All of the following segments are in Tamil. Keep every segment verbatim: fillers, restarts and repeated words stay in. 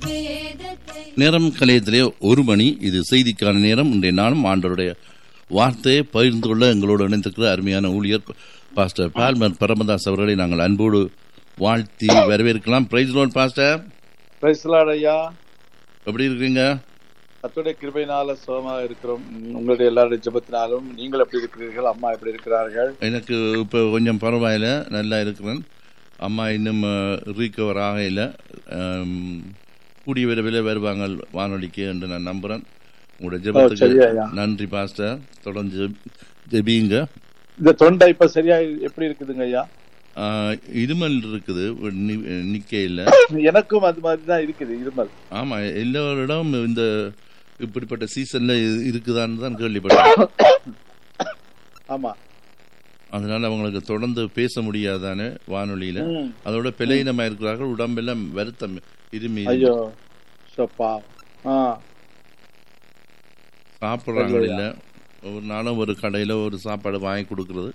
நேரம் கலையத்திலே ஒரு மணி. இது செய்திக்கான நேரம். இன்றைய நாளும் ஆண்டவருடைய வார்த்தையை பகிர்ந்து கொள்ள எங்களோடு இணைந்திருக்கிற அருமையான ஊழியர் பாஸ்டர் பால்மர் பரமதாஸ் அவர்களை நாங்கள் அன்போடு வாழ்த்தி வரவேற்கலாம். Price Lord pastor. Price Lord ஐயா. எப்படி இருக்கீங்க? கர்த்தருடைய கிருபையினால சுகமாக இருக்கிறோம். உங்களுடைய எல்லாருடைய ஜெபத்தினாலும் நீங்கள் எப்படி இருக்கிறீர்கள்? அம்மா எப்படி இருக்கிறார்கள்? எனக்கு இப்போ கொஞ்சம் பரவாயில்ல, நல்லா இருக்கிறேன். அம்மா இன்னும் ரீகவர் ஆகல. கூடிய விரைவில் வருவாங்க வானொலிக்கு என்று நான் நம்புறேன். உங்களுடைய ஜெபத்துக்கு நன்றி பாஸ்டர். தொடர்ந்து ஜெபிங்க. இந்த தொண்டை இப்ப சரியா எப்படி இருக்குதுங்க ஐயா? இருமல் இருக்குது, நிக்கையில். எனக்கும் அது மாதிரி தான் இருக்குது இருமல். ஆமா, எல்லோரிடம் இந்த இப்படிப்பட்ட சீசன்ல இருக்குதான்னு தான் கேள்விப்பட்டேன். ஆமா, அதனால அவங்களுக்கு தொடர்ந்து பேச முடியாதானே வானொலியில. அதோட பிழையினமா இருக்கிறார்கள், உடம்பெல்லாம் வருத்தம், இருமி. சாப்பிட்றாங்க இல்ல. ஒரு நாளும் ஒரு கடையில ஒரு சாப்பாடு வாங்கி கொடுக்கறது.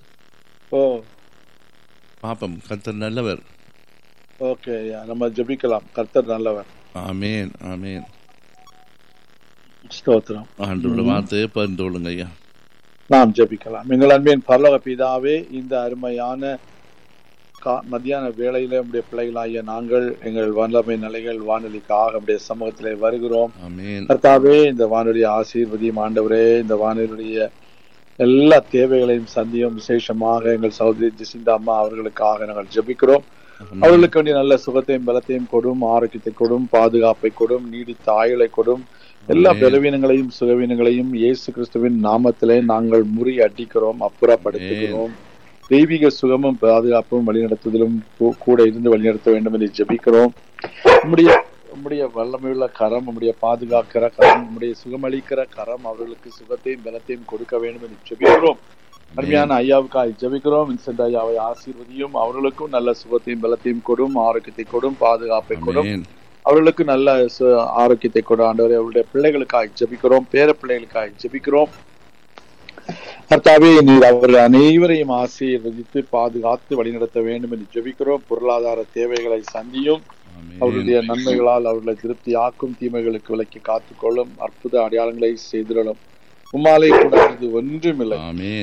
பாப்பம். கர்த்தர் நல்லவர். ஓகே, நம்ம ஜெபிக்கலாம். கர்த்தர் நல்லவர். ஆமென், ஆமென். ஸ்தோத்திரம். ஆண்டவருடைய வார்த்தையை பகிர்ந்து கொள்ளுங்க ஐயா. நாம் ஜெபிக்கலாம். எங்கள் அன்பின் பரலோக பிதாவே, இந்த அருமையான மத்தியான வேளையில நம்முடைய பிள்ளைகளாகிய நாங்கள் எங்கள் வல்லமை நிலைகள் வானொலிக்காக நம்முடைய சமூகத்திலே வருகிறோம். கர்த்தாவே, இந்த வானொலியை ஆசீர்வதியும் ஆண்டவரே. இந்த வானொலியுடைய எல்லா தேவைகளையும் சந்தியும். விசேஷமாக எங்கள் சகோதரி ஜெசிந்தா அம்மா அவர்களுக்காக நாங்கள் ஜெபிக்கிறோம். அவர்களுக்கு வேண்டிய நல்ல சுகத்தையும் பலத்தையும் கொடும், ஆரோக்கியத்தை கொடும், பாதுகாப்பை கொடும், நீடித்த ஆயுளை கொடும். எல்லா பலவீனங்களையும் சுகவீனங்களையும் இயேசு கிறிஸ்துவின் நாமத்திலே நாங்கள் முறி அடிக்கிறோம், அப்புறப்படுத்துகிறோம். தெய்வீக சுகமும் பாதுகாப்பும் வழிநடத்துதலும் கூட இருந்து வழிநடத்த வேண்டும் என்று ஜெபிக்கிறோம். நம்முடைய நம்முடைய வல்லமையுள்ள கரம், நம்முடைய பாதுகாக்கிற கரம், நம்முடைய சுகமளிக்கிற கரம் அவர்களுக்கு சுகத்தையும் பலத்தையும் கொடுக்க வேண்டும் என்று ஜெபிக்கிறோம். அருமையான ஐயாவுக்காக ஜெபிக்கிறோம். வின்சென்ட் ஐயாவை ஆசீர்வதியும். அவர்களுக்கும் நல்ல சுகத்தையும் பலத்தையும் கொடும், ஆரோக்கியத்தை கொடும், பாதுகாப்பை கொடும். அவர்களுக்கு நல்ல ஆரோக்கியத்தை கொடு ஆண்டவரே. அவருடைய பிள்ளைகளுக்காக ஜெபிக்கிறோம், பேர பிள்ளைகளுக்காக ஜெபிக்கிறோம். கர்த்தாவே, நீர் அவர்கள் அனைவரையும் ஆசீர்வதித்து பாதுகாத்து வழிநடத்த வேண்டும் என்று ஜெபிக்கிறோம். பொருளாதார தேவைகளை சந்தியும். அவருடைய நன்மைகளால் அவர்களை திருப்தியாக்கும். தீமைகளுக்கு விலக்கி காத்துக்கொள்ளும். அற்புத அடையாளங்களை செய்திடலும். உம்மாலே கூடாது ஒன்றுமில்லை.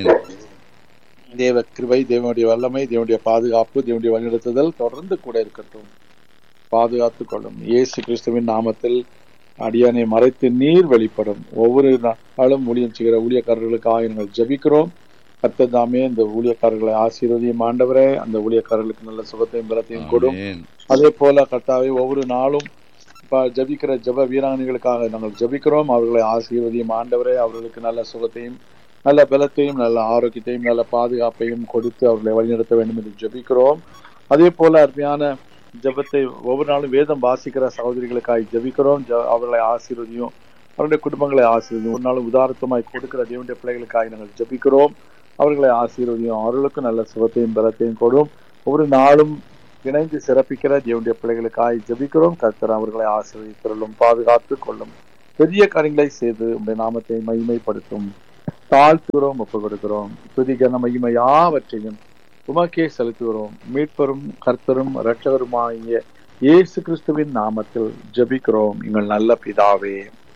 தேவ கிருபை, தேவனுடைய வல்லமை, தேவனுடைய பாதுகாப்பு, தேவனுடைய வழிநடத்துதல் தொடர்ந்து கூட இருக்கட்டும். பாதுகாத்துக் கொள்ளும். இயேசு கிறிஸ்துவின் நாமத்தில் அடியானை மறைத்து நீர் வெளிப்படும். ஒவ்வொரு நாளும் ஊழியம் செய்கிற ஊழியக்காரர்களுக்காக நாங்கள் ஜெபிக்கிறோம். கர்த்தர் தாமே இந்த ஊழியக்காரர்களை ஆசீர்வதியும் ஆண்டவரே. அந்த ஊழியக்காரர்களுக்கு நல்ல சுகத்தையும் பலத்தையும் கொடும். அதே போல கர்த்தாவே, ஒவ்வொரு நாளும் ஜபிக்கிற ஜப வீராங்கனைகளுக்காக நாங்கள் ஜபிக்கிறோம். அவர்களை ஆசீர்வதியும் ஆண்டவரே. அவர்களுக்கு நல்ல சுகத்தையும் நல்ல பலத்தையும் நல்ல ஆரோக்கியத்தையும் நல்ல பாதுகாப்பையும் கொடுத்து அவர்களை வழிநடத்த வேண்டும் என்று ஜபிக்கிறோம். அதே போல அருமையான ஜபத்தை ஒவ்வொரு நாளும் வேதம் வாசிக்கிற சகோதரிகளுக்காக ஜபிக்கிறோம். அவர்களை ஆசீர்வதியும், அவருடைய குடும்பங்களை ஆசீர்வதியும். ஒரு நாளும் உதாரணமாய் கொடுக்கிற தேவனுடைய பிள்ளைகளுக்காக நாங்கள் ஜபிக்கிறோம். அவர்களை ஆசீர்வதியும். அவர்களுக்கு நல்ல சுகத்தையும் பலத்தையும் கொடும். ஒவ்வொரு நாளும் இணைந்து சிறப்பிக்கிற தேவனுடைய பிள்ளைகளுக்காக ஜெபிக்கிறோம். கர்த்தர் அவர்களை ஆசீர்வதித்தருளும், பாதுகாத்து கொள்ளும். பெரிய காரியங்களை செய்து உடைய நாமத்தை மகிமைப்படுத்தும். தாழ்த்துகிறோம், ஒப்பு கொடுக்கிறோம். துதிகன மகிமை யாவற்றையும் உமக்கே செலுத்துகிறோம். மீட்பரும் கர்த்தரும் இரட்சகருமாகிய இயேசு கிறிஸ்துவின் நாமத்தில் ஜெபிக்கிறோம் எங்கள் நல்ல பிதாவே.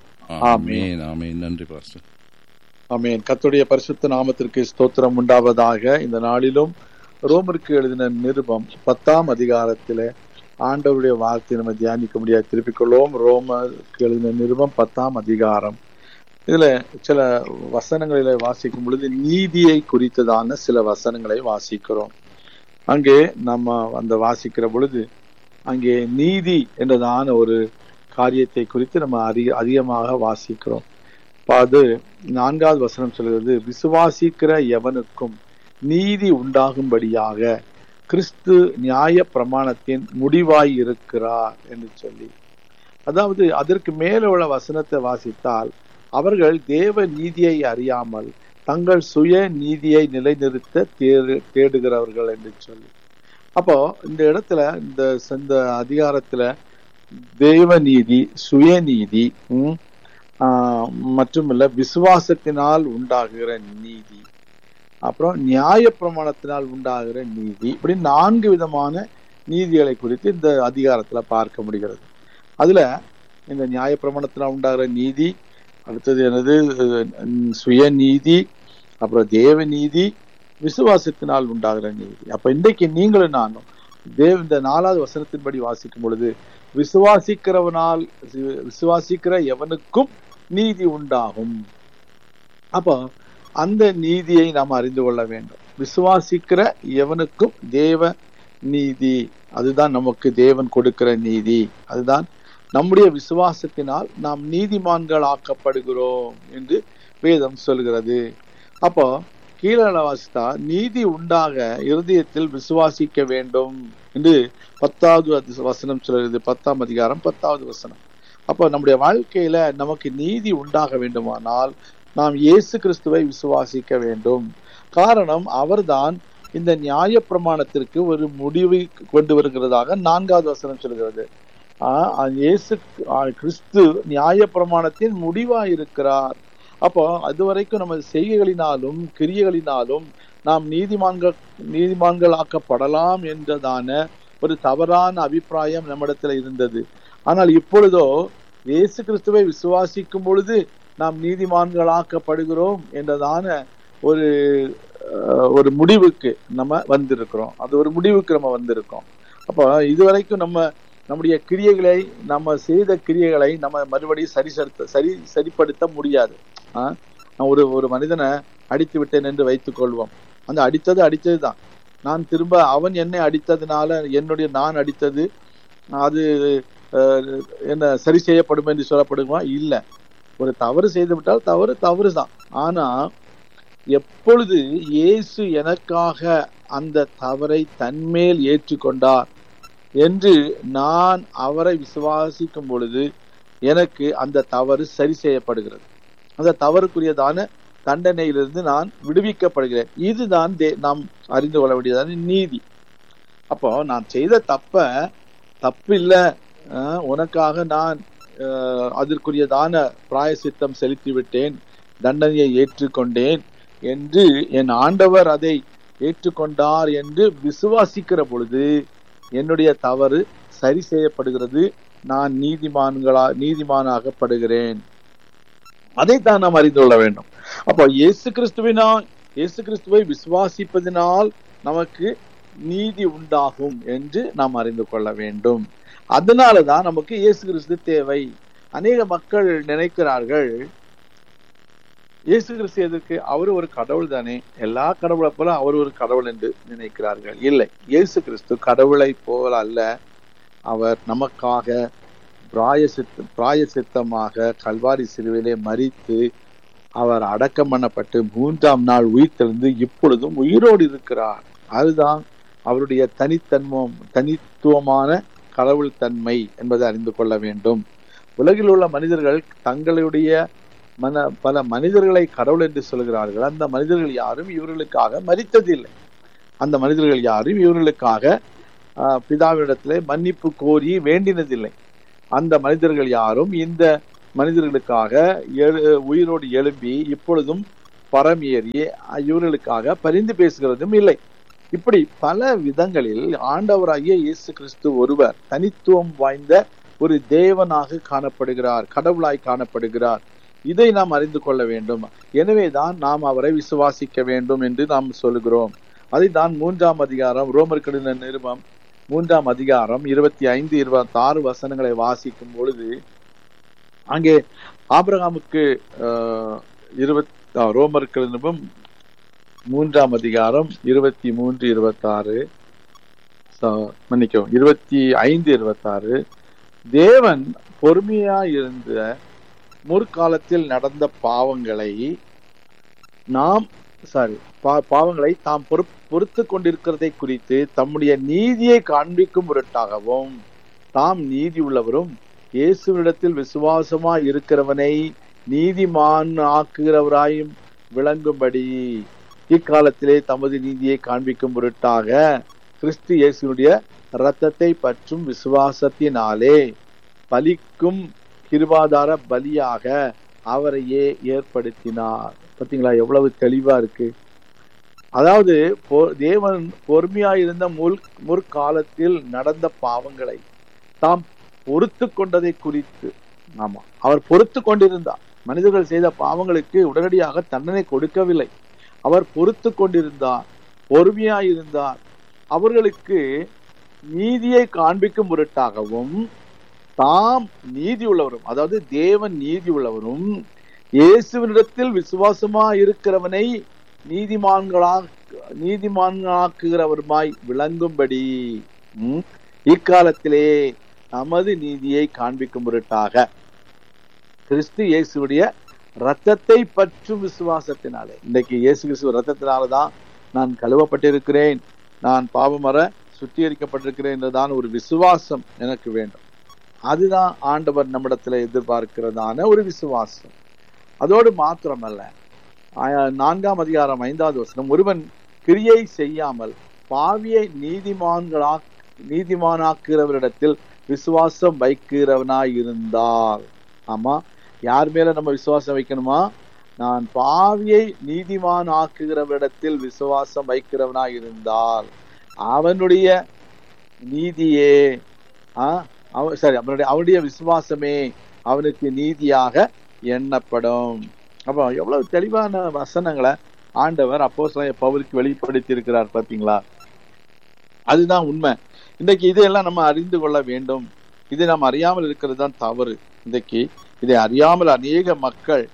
ஆமென், ஆமென். நன்றி பாஸ்டர். ஆமென். கர்த்தருடைய பரிசுத்த நாமத்திற்கு ஸ்தோத்திரம் உண்டாவதாக. இந்த நாளிலும் ரோமருக்கு எழுதின நிருபம் பத்தாம் அதிகாரத்திலே ஆண்டவருடைய வார்த்தை நம்ம தியானிக்க முடியாது. திருப்பிக் கொள்வோம். ரோமருக்கு எழுதின நிருபம் பத்தாம் அதிகாரம். இதுல சில வசனங்களில வாசிக்கும் பொழுது நீதியை குறித்ததான சில வசனங்களை வாசிக்கிறோம். அங்கே நம்ம அந்த வாசிக்கிற பொழுது அங்கே நீதி என்றதான ஒரு காரியத்தை குறித்து நம்ம அதிக அதிகமாக வாசிக்கிறோம். அது நான்காவது வசனம் சொல்கிறது, விசுவாசிக்கிற எவனுக்கும் நீதி உண்டாகும்படியாக கிறிஸ்து நியாய பிரமாணத்தின் முடிவாய் இருக்கிறார் என்று சொல்லி, அதாவது அதற்கு மேல உள்ள வசனத்தை வாசித்தால் அவர்கள் தேவ நீதியை அறியாமல் தங்கள் சுய நீதியை நிலைநிறுத்த தேடு தேடுகிறவர்கள் என்று சொல்லி. அப்போ இந்த இடத்துல இந்த இந்த அதிகாரத்துல தேவ நீதி, சுயநீதி உம் ஆஹ் மட்டுமல்ல விசுவாசத்தினால் உண்டாகுகிற நீதி, அப்புறம் நியாய பிரமாணத்தினால் உண்டாகிற நீதி, இப்படி நான்கு விதமான நீதிகளை குறித்து இந்த அதிகாரத்துல பார்க்க முடிகிறது. அதுல இந்த நியாயப்பிரமாணத்தினால் உண்டாகிற நீதி, அடுத்தது எனது சுய நீதி, அப்புறம் தேவ நீதி, விசுவாசத்தினால் உண்டாகிற நீதி. அப்ப இன்றைக்கு நீங்களும் நானும் தேவ இந்த நாலாவது வசனத்தின்படி வாசிக்கும் பொழுது விசுவாசிக்கிறவனால் விசுவாசிக்கிற எவனுக்கும் நீதி உண்டாகும். அப்போ அந்த நீதியை நாம் அறிந்து கொள்ள வேண்டும். விசுவாசிக்கிற எவனுக்கும் தேவ நீதி, அதுதான் நமக்கு தேவன் கொடுக்கிற நீதி. அதுதான் நம்முடைய விசுவாசத்தினால் நாம் நீதிமான்கள் ஆக்கப்படுகிறோம் என்று வேதம் சொல்கிறது. அப்போ கீழே வாசித்தா நீதி உண்டாக இருதயத்தில் விசுவாசிக்க வேண்டும் என்று பத்தாவது வசனம் சொல்கிறது. பத்தாம் அதிகாரம் பத்தாவது வசனம். அப்போ நம்முடைய வாழ்க்கையில நமக்கு நீதி உண்டாக வேண்டுமானால் நாம் இயேசு கிறிஸ்துவை விசுவாசிக்க வேண்டும். காரணம், அவர்தான் இந்த நியாய பிரமாணத்திற்கு ஒரு முடிவை கொண்டு வருகிறதாக நான்காவது வசனம் சொல்கிறது. ஆஹ் இயேசு கிறிஸ்து நியாய பிரமாணத்தின் முடிவா இருக்கிறார். அப்போ அது வரைக்கும் நம்ம செய்கைகளினாலும் கிரியைகளினாலும் நாம் நீதிமான்கள் நீதிமான்கள் ஆக்கப்படலாம் என்றதான ஒரு தவறான அபிப்பிராயம் நம்மிடத்துல இருந்தது. ஆனால் இப்பொழுதோ இயேசு கிறிஸ்துவை விசுவாசிக்கும் பொழுது நாம் நீதிமான்களாக்கப்படுகிறோம் என்றதான ஒரு ஒரு முடிவுக்கு நம்ம வந்திருக்கிறோம். அது ஒரு முடிவுக்கு நம்ம வந்திருக்கோம். அப்போ இதுவரைக்கும் நம்ம நம்முடைய கிரியைகளை, நம்ம செய்த கிரியைகளை நம்ம மறுபடியும் சரி சரி சரிப்படுத்த முடியாது. ஆஹ் ஒரு ஒரு மனிதனை அடித்து விட்டேன் என்று வைத்துக் கொள்வோம். அந்த அடித்தது அடித்தது தான். நான் திரும்ப அவன் என்னை அடித்ததுனால என்னுடைய நான் அடித்தது அது என்ன சரி செய்யப்படும் என்று சொல்லப்படுமா? இல்லை. ஒரு தவறு செய்து விட்டால் தவறு தவறு தான். ஆனா எப்பொழுது இயேசு எனக்காக அந்த தவறை தன்மேல் ஏற்றுக்கொண்டார் என்று நான் அவரை விசுவாசிக்கும் பொழுது எனக்கு அந்த தவறு சரி செய்யப்படுகிறது. அந்த தவறுக்குரியதான தண்டனையிலிருந்து நான் விடுவிக்கப்படுகிறேன். இதுதான் நாம் அறிந்து கொள்ள வேண்டியதான நீதி. அப்போ நான் செய்த தப்ப தப்பில்லை, உனக்காக நான் அதற்குரியதான பிராயசித்தம் செலுத்தி விட்டேன், தண்டனையை ஏற்றுக்கொண்டேன் என்று என் ஆண்டவர் அதை ஏற்றுக்கொண்டார் என்று விசுவாசிக்கிற பொழுது என்னுடைய தவறு சரி செய்யப்படுகிறது. நான் நீதிமான்களா நீதிமானாகப்படுகிறேன். அதைத்தான் நாம் அறிந்து கொள்ள வேண்டும். அப்போ இயேசு கிறிஸ்துவினால் இயேசு கிறிஸ்துவை விசுவாசிப்பதினால் நமக்கு நீதி உண்டாகும் என்று நாம் அறிந்து கொள்ள வேண்டும். அதனாலதான் நமக்கு இயேசு கிறிஸ்து தேவை. அநேக மக்கள் நினைக்கிறார்கள், இயேசு கிறிஸ்து எதற்கு? அவர் ஒரு கடவுள் தானே, எல்லா கடவுளை போல அவர் ஒரு கடவுள் என்று நினைக்கிறார்கள். இல்லை, இயேசு கிறிஸ்து கடவுளை போல அல்ல. அவர் நமக்காக பிராயசித்த பிராயசித்தமாக கல்வாரி சிலுவையிலே மரித்து அவர் அடக்கம் பண்ணப்பட்டு மூன்றாம் நாள் உயிர்த்தெழுந்து இப்பொழுதும் உயிரோடு இருக்கிறார். அதுதான் அவருடைய தனித்தன்மம் தனித்துவமான கடவுள் தன்மை என்பதை அறிந்து கொள்ள வேண்டும். உலகில் உள்ள மனிதர்கள் தங்களுடைய மன பல மனிதர்களை கடவுள் என்று சொல்கிறார்கள். அந்த மனிதர்கள் யாரும் இவர்களுக்காக மரித்ததில்லை. அந்த மனிதர்கள் யாரும் இவர்களுக்காக ஆஹ் பிதாவிடத்திலே மன்னிப்பு கோரி வேண்டினதில்லை. அந்த மனிதர்கள் யாரும் இந்த மனிதர்களுக்காக எழு உயிரோடு எழும்பி இப்பொழுதும் பரமேறி இவர்களுக்காக பரிந்து பேசுகிறதும் இல்லை. இப்படி பல விதங்களில் ஆண்டவராகிய இயேசு கிறிஸ்து ஒருவர் தனித்துவம் வாய்ந்த ஒரு தேவனாக காணப்படுகிறார், கடவுளாய் காணப்படுகிறார். இதை நாம் அறிந்து கொள்ள வேண்டும். எனவேதான் நாம் அவரை விசுவாசிக்க வேண்டும் என்று நாம் சொல்லுகிறோம். அதை தான் மூன்றாம் அதிகாரம் ரோமர்களின் நிருபம் மூன்றாம் அதிகாரம் இருபத்தி ஐந்து இருபத்தி ஆறு வசனங்களை வாசிக்கும் பொழுது அங்கே ஆபிரகாமுக்கு அஹ் இருபத் ரோமர்கள் நிருபம் மூன்றாம் அதிகாரம் இருபத்தி மூன்று இருபத்தி ஆறு மன்னிக்கவும் இருபத்தி ஐந்து இருபத்தி ஆறு தேவன் பொறுமையா இருந்த முற்காலத்தில் நடந்த பாவங்களை நாம் சாரி பாவங்களை தாம் பொறு பொறுத்து கொண்டிருக்கிறதை குறித்து தம்முடைய நீதியை காண்பிக்கும் பொருட்டாகவும் தாம் நீதி உள்ளவரும் இயேசுவிடத்தில் விசுவாசமாய் இருக்கிறவனை நீதிமான் ஆக்குகிறவராயும் விளங்கும்படி இக்காலத்திலே தமது நீதியை காண்பிக்கும் பொருட்டாக கிறிஸ்து இயேசுடைய இரத்தத்தை பற்றும் விசுவாசத்தினாலே பலிக்கும் கிருபாதார பலியாக அவரையே ஏற்படுத்தினார். பார்த்தீங்களா எவ்வளவு தெளிவா இருக்கு. அதாவது தேவன் பொறுமையாயிருந்த முற் முற்காலத்தில் நடந்த பாவங்களை தாம் பொறுத்து கொண்டதை குறித்து ஆமா, அவர் பொறுத்து கொண்டிருந்தார். மனிதர்கள் செய்த பாவங்களுக்கு உடனடியாக தண்டனை கொடுக்கவில்லை. அவர் பொறுத்து கொண்டிருந்தார், பொறுமையாயிருந்தார். அவர்களுக்கு நீதியை காண்பிக்கும் பொருட்டாகவும் தாம் நீதி உள்ளவரும், அதாவது தேவன் நீதி உள்ளவரும், இயேசுவினிடத்தில் விசுவாசமா இருக்கிறவனை நீதிமான்களா நீதிமான்களாக்குகிறவருமாய் விளங்கும்படி இக்காலத்திலே நமது நீதியை காண்பிக்கும் பொருட்டாக கிறிஸ்து இயேசுடைய ரத்தத்தை பற்றும் விசுவாசத்தினாலே, இன்றைக்கு இயேசு கிறிஸ்து ரத்தத்தினாலதான் நான் கழுவப்பட்டிருக்கிறேன், நான் பாவமற சுத்திகரிக்கப்பட்டிருக்கிறேன் என்றுதான் ஒரு விசுவாசம் எனக்கு வேண்டும். அதுதான் ஆண்டவர் நம்மிடத்துல எதிர்பார்க்கிறதான ஒரு விசுவாசம். அதோடு மாத்திரமல்ல, நான்காம் அதிகாரம் ஐந்தாவது வசனம், ஒருவன் கிரியை செய்யாமல் பாவியை நீதிமான்களா நீதிமானாக்குகிறவரிடத்தில் விசுவாசம் வைக்கிறவனாய் இருந்தால், ஆமா, யார் மேல நம்ம விசுவாசம் வைக்கணுமா? நான் பாவியை நீதிமான் ஆக்குகிறவரிடத்தில் விசுவாசம் வைக்கிறவனாய் இருந்தால் அவனுடைய நீதியே ஆஹ் சரி அவனுடைய அவனுடைய விசுவாசமே அவனுக்கு நீதியாக எண்ணப்படும். அப்போ எவ்வளவு தெளிவான வசனங்களை ஆண்டவர் அப்போஸ்தலன் பவுலுக்கு வெளிப்படுத்தி இருக்கிறார் பாத்தீங்களா? அதுதான் உண்மை. இன்றைக்கு இதையெல்லாம் நம்ம அறிந்து கொள்ள வேண்டும். இதை நாம் அறியாமல் இருக்கிறது தான் தவறு. இன்றைக்கு இதை அறியாமல் அநேக மக்கள்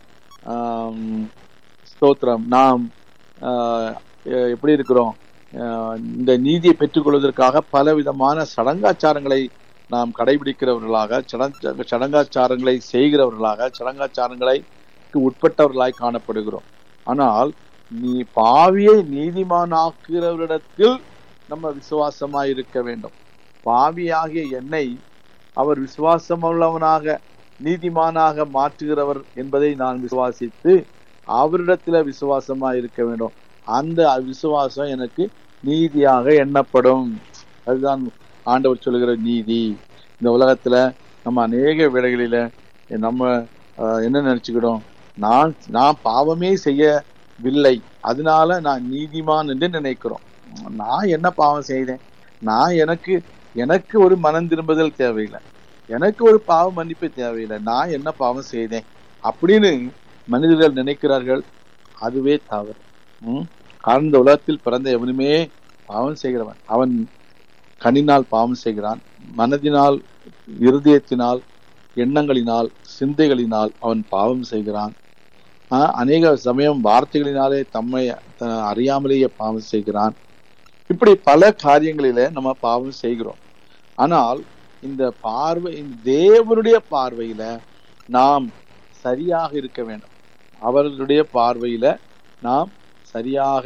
ஆஹ் ஸ்தோத்திரம் நாம் ஆஹ் எப்படி இருக்கிறோம், இந்த நீதியை பெற்றுக்கொள்வதற்காக பல விதமான சடங்காச்சாரங்களை நாம் கடைபிடிக்கிறவர்களாக, சடங்காச்சாரங்களை செய்கிறவர்களாக, சடங்காச்சாரங்களை உட்பட்டவர்களாய் காணப்படுகிறோம். ஆனால் நீ பாவியை நீதிமானாக்குகிறவரிடத்தில் நம்ம விசுவாசமாய் இருக்க வேண்டும். பாவியாகிய என்னை அவர் விசுவாசம் உள்ளவனாக நீதிமானாக மாற்றுகிறவர் என்பதை நான் விசுவாசித்து அவரிடத்துல விசுவாசமாய் இருக்க வேண்டும். அந்த விசுவாசம் எனக்கு நீதியாக எண்ணப்படும். அதுதான் ஆண்டவர் சொல்லுகிற நீதி. இந்த உலகத்துல நம்ம அநேக வேளைகளில நம்ம என்ன நினைச்சுக்கிட்டோம், நான் நான் பாவமே செய்யவில்லை, அதனால நான் நீதிமான் என்று நினைக்கிறோம். நான் என்ன பாவம் செய்தேன்? நான் எனக்கு எனக்கு ஒரு மனம் திரும்புதல் தேவையில்லை, எனக்கு ஒரு பாவ மன்னிப்பு தேவையில்லை, நான் என்ன பாவம் செய்தேன் அப்படின்னு மனிதர்கள் நினைக்கிறார்கள். அதுவே தவறு. உம் காரணம், இந்த உலகத்தில் பிறந்த எவனுமே பாவம் செய்கிறவன். அவன் கண்ணினால் பாவம் செய்கிறான், மனதினால், இருதயத்தினால், எண்ணங்களினால், சிந்தைகளினால் அவன் பாவம் செய்கிறான். ஆஹ் அநேக சமயம் வார்த்தைகளினாலே தம்மை அறியாமலேயே பாவம் செய்கிறான். இப்படி பல காரியங்களில நம்ம பாவம் செய்கிறோம். ஆனால் இந்த பார்வை, தேவனுடைய பார்வையில நாம் சரியாக இருக்க வேண்டும். அவர்களுடைய பார்வையில நாம் சரியாக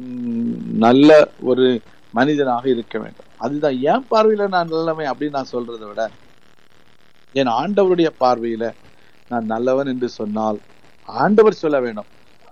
நல்ல ஒரு மனிதனாக இருக்க வேண்டும். அதுதான் என் பார்வையில நான் நல்லவன் அப்படின்னு நான் சொல்றதை விட, என் ஆண்டவருடைய பார்வையில நான் நல்லவன் என்று சொன்னால் ஆண்டவர் சொல்ல வேண்டும்.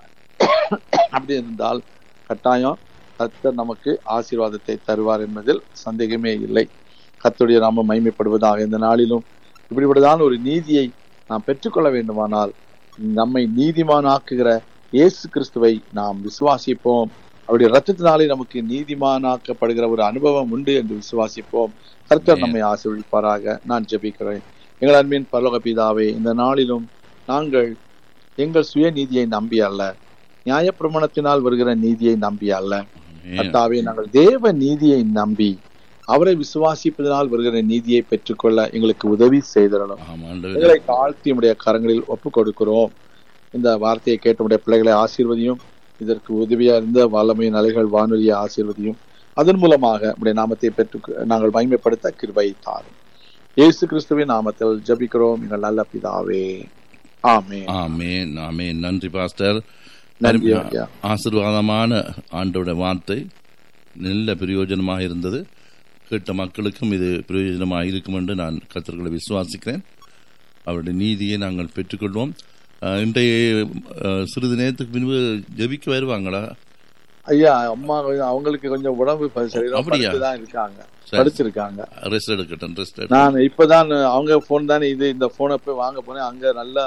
அப்படி இருந்தால் கட்டாயம் கர்த்தர் நமக்கு ஆசீர்வாதத்தை தருவார் என்பதில் சந்தேகமே இல்லை. கர்த்தருடைய நாமம் மகிமைப்படுவதாக. இந்த நாளிலும் இப்படிப்பட்டதான ஒரு நீதியை நாம் பெற்றுக்கொள்ள வேண்டுமானால் நம்மை நீதிமானாக்குகிற இயேசு கிறிஸ்துவை நாம் விசுவாசிப்போம். அவருடைய ரத்தத்தினாலே நமக்கு நீதிமானாக்கப்படுகிற ஒரு அனுபவம் உண்டு என்று விசுவாசிப்போம். கர்த்தர் நம்மை ஆசீர்வதிப்பாராக. நான் ஜெபிக்கிறேன். எங்கள் அன்பின் பரலோக பிதாவே, இந்த நாளிலும் நாங்கள் எங்கள் சுய நீதியை நம்பி அல்ல, நியாயப்பிரமாணத்தினால் வருகிற நீதியை நம்பி அல்ல கர்த்தாவே, நாங்கள் தேவ நீதியை நம்பி அவரை விசுவாசிப்பதனால் வருகிற நீதியை பெற்றுக்கொள்ள எங்களுக்கு உதவி செய்திடணும். எங்களை தாழ்த்தி உடைய கரங்களில் ஒப்பு கொடுக்கிறோம். இந்த வார்த்தையை கேட்ட உடைய பிள்ளைகளை ஆசீர்வதியும், இதற்கு உதவியா இருந்த வல்லமையின் அலைகள் வானொலியை ஆசீர்வதியும். அதன் மூலமாக உடைய நாமத்தை பெற்று நாங்கள் மகிமைப்படுத்த கிருபை தாரும். இயேசு கிறிஸ்துவின் நாமத்தில் ஜெபிக்கிறோம் எங்கள் நல்ல பிதாவே. ஆமென். ஆமென். ஆமென். நன்றி பாஸ்டர். நன்றி. ஆசீர்வாதமான ஆண்டோட வார்த்தை நல்ல பிரயோஜனமாக இருந்தது. கேட்ட மக்களுக்கும் இது பிரயோஜனமாக இருக்கும் என்று நான் கர்த்தர்களை விசுவாசிக்கிறேன். அவருடைய நீதியை நாங்கள் பெற்றுக்கொள்வோம். இன்றைய சிறிது நேரத்துக்கு பின்பு ஜெபிக்க வருவாங்களா ஐயா? அம்மா அவங்களுக்கு கொஞ்சம் உடம்பு சரிதான் இருக்காங்க, படிச்சிருக்காங்க. ரெஸ்ட் எடுக்கட்டும், ரெஸ்ட். நான் இப்பதான் அவங்க போன் தானே இது, இந்த போனை போய் வாங்க போனேன். அங்க நல்லா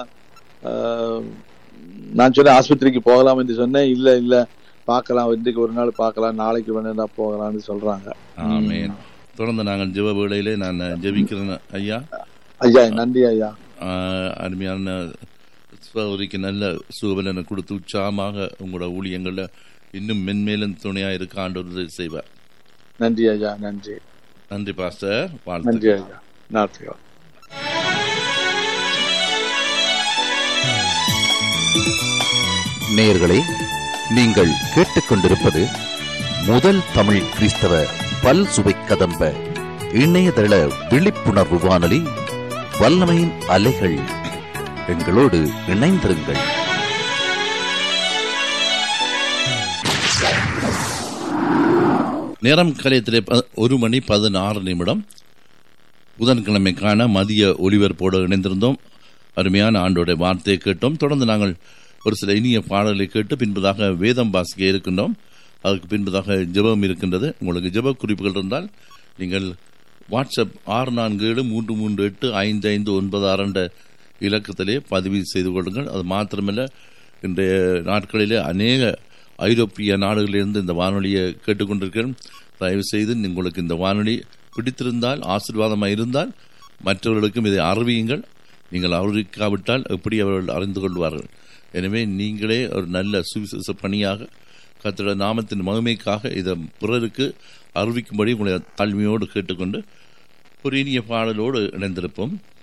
நான் சொன்னேன் ஆஸ்பத்திரிக்கு போகலாம் என்று சொன்னேன். இல்ல இல்ல பாக்கலாம், இன்றைக்கு ஒரு நாள் பாக்கலாம், நாளைக்கு வேணா போகலாம்னு சொல்றாங்க. ஆமென். தொடர்ந்து நாங்கள் ஜெப வேளையிலே நான் ஜெபிக்கிறேன் ஐயா. ஐயா நன்றி ஐயா. அருமையான சகோதரிக்கு நல்ல சுகபலனை கொடுத்து உற்சாகமாக உங்களோட ஊழியங்களில் இன்னும் மென்மேலும் துணையாக இருக்க ஆண்டவர் செய்வார். நன்றி ஐயா. நன்றி நன்றி பாஸ்டர். நன்றி ஐயா. நன்றி. நேயர்களே, நீங்கள் கேட்டுக்கொண்டிருப்பது முதல் தமிழ் கிறிஸ்தவ பல் சுவை கதம்ப இணையதள விழிப்புணர்வு வானொலி வல்லமையின் அலைகள். எங்களோடு இணைந்திருங்கள். நேரம் கலையத்திலே ஒரு மணி பதினாறு நிமிடம் புதன்கிழமைக்கான மதிய ஒலிபரப்போடு இணைந்திருந்தோம். அருமையான ஆண்டோடைய வார்த்தையை கேட்டோம். தொடர்ந்து நாங்கள் ஒரு சில இனிய பாடல்களை கேட்டு பின்பதாக வேதம் வாசிக்க இருக்கின்றோம். அதற்கு பின்பதாக ஜெபம் இருக்கின்றது. உங்களுக்கு ஜெப குறிப்புகள் இருந்தால் நீங்கள் வாட்ஸ்அப் ஆறு நான்கு ஏழு மூன்று மூன்று எட்டு ஐந்து ஐந்து ஒன்பது ஆறு என்ற இலக்கத்திலே பதிவு செய்து கொள்ளுங்கள். அது மாத்திரமல்ல, இன்றைய நாட்களிலே அநேக ஐரோப்பிய நாடுகளிலிருந்து இந்த வானொலியை கேட்டுக்கொண்டிருக்கிறேன். தயவு செய்து உங்களுக்கு இந்த வானொலி பிடித்திருந்தால், ஆசீர்வாதமாக இருந்தால் மற்றவர்களுக்கும் இதை அறிவியுங்கள். நீங்கள் அறிவிக்காவிட்டால் எப்படி அவர்கள் அறிந்து கொள்வார்கள்? எனவே நீங்களே ஒரு நல்ல சுவிசேஷ பணியாக கர்த்தருடைய நாமத்தின் மகிமைக்காக இதை பிறருக்கு அறிவிக்கும்படி உங்களை தாழ்மையோடு கேட்டுக்கொண்டு ஒரு இனிய பாடலோடு இணைந்திருப்போம்.